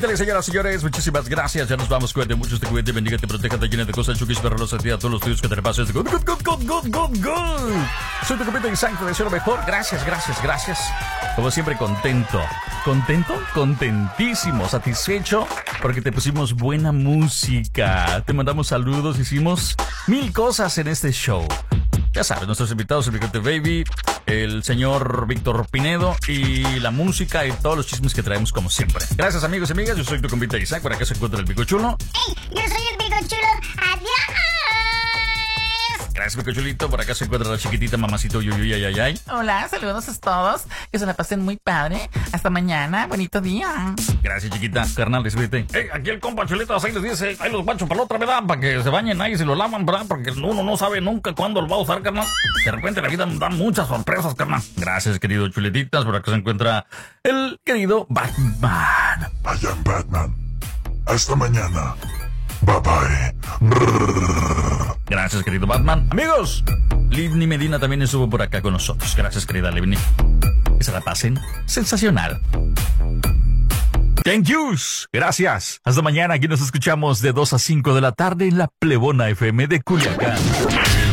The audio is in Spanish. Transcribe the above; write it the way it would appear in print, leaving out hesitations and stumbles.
Permítale, señoras y señores, muchísimas gracias. Ya nos vamos. Cuídate mucho, te cuídate, bendiga, te proteja, te llena de cosas chukis, perrolos a ti, a todos los tuyos que te repases. Good. Soy tu compita Isaac, te deseo lo mejor. Gracias. Como siempre, contento, contentísimo, satisfecho, porque te pusimos buena música. Te mandamos saludos, hicimos 1000 cosas en este show. Ya sabes, nuestros invitados, el Bigote Baby, el señor Víctor Pinedo y la música y todos los chismes que traemos como siempre. Gracias, amigos y amigas. Yo soy tu compita Isaac. Por acá se encuentra el Bico Chulo. ¡Hey! Yo soy el Bico Chulo. ¡Adiós! Gracias, Bico Chulito. Por acá se encuentra la chiquitita mamacito Yuyuy, ay. Hola, saludos a todos. Que se la pasen muy padre. Hasta mañana. Bonito día. Gracias, chiquita. Carnal, despídete. Aquí el compa Chulito ahí les dice, ahí los bacho para la otra, ¿verdad? Para que se bañen ahí y se lo lavan, ¿verdad? Porque uno no sabe nunca cuándo lo va a usar, carnal. De repente la vida nos da muchas sorpresas, carnal. Gracias, querido Chuletitas. Por acá se encuentra el querido Batman. Vayan, Batman. Hasta mañana. Bye bye. Gracias, querido Batman. Amigos, Livni Medina también estuvo por acá con nosotros. Gracias, querida Livni. Que se la pasen sensacional. Thank yous. Gracias. Hasta mañana. Aquí nos escuchamos de 2 a 5 de la tarde en la Plebona FM de Culiacán.